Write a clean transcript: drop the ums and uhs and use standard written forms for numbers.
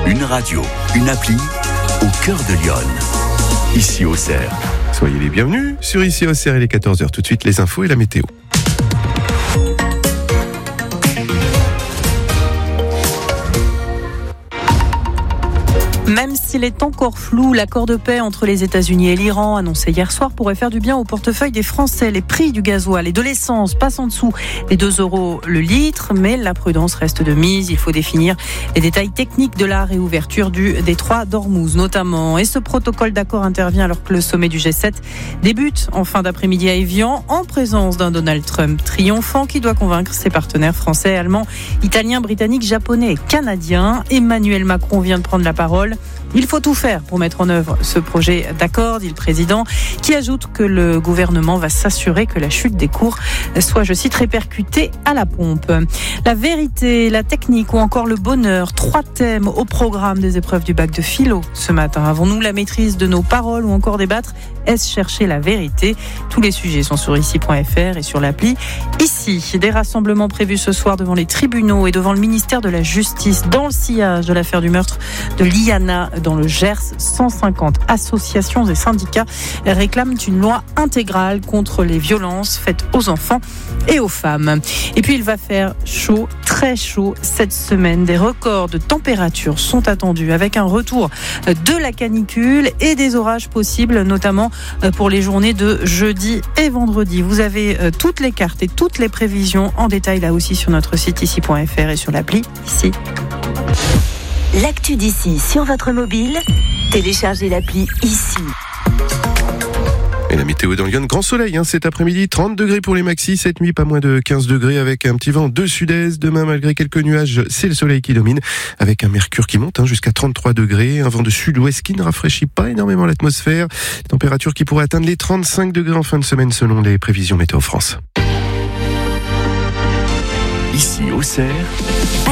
Une radio, une appli, au cœur de Lyon. Ici Auxerre. Soyez les bienvenus sur Ici Auxerre, il est 14h. Tout de suite, les infos et la météo. Même s'il est encore flou, l'accord de paix entre les États-Unis et l'Iran, annoncé hier soir, pourrait faire du bien au portefeuille des Français. Les prix du gasoil et de l'essence passent en dessous des 2 € le litre, mais la prudence reste de mise. Il faut définir les détails techniques de la réouverture du détroit d'Ormuz, notamment. Et ce protocole d'accord intervient alors que le sommet du G7 débute en fin d'après-midi à Évian, en présence d'un Donald Trump triomphant qui doit convaincre ses partenaires français, allemands, italiens, britanniques, japonais et canadiens. Emmanuel Macron vient de prendre la parole. Il faut tout faire pour mettre en œuvre ce projet d'accord, dit le président, qui ajoute que le gouvernement va s'assurer que la chute des cours soit, je cite, répercutée à la pompe. La vérité, la technique ou encore le bonheur, 3 thèmes au programme des épreuves du bac de philo ce matin. Avons-nous la maîtrise de nos paroles ou encore débattre? Est-ce chercher la vérité? Tous les sujets sont sur ici.fr et sur l'appli Ici. Des rassemblements prévus ce soir devant les tribunaux et devant le ministère de la Justice dans le sillage de l'affaire du meurtre de Liana dans le Gers. 150 associations et syndicats réclament une loi intégrale contre les violences faites aux enfants et aux femmes. Et puis il va faire chaud, très chaud cette semaine. Des records de température sont attendus avec un retour de la canicule et des orages possibles, notamment pour les journées de jeudi et vendredi. Vous avez toutes les cartes et toutes les prévisions en détail là aussi sur notre site ici.fr et sur l'appli Ici. L'actu d'ici sur votre mobile, téléchargez l'appli Ici. Et la météo dans Lyon, grand soleil cet après-midi, 30 degrés pour les maxis, cette nuit pas moins de 15 degrés avec un petit vent de sud-est. Demain, malgré quelques nuages, c'est le soleil qui domine avec un mercure qui monte jusqu'à 33 degrés, un vent de sud-ouest qui ne rafraîchit pas énormément l'atmosphère, température qui pourrait atteindre les 35 degrés en fin de semaine selon les prévisions Météo France. Ici Auxerre.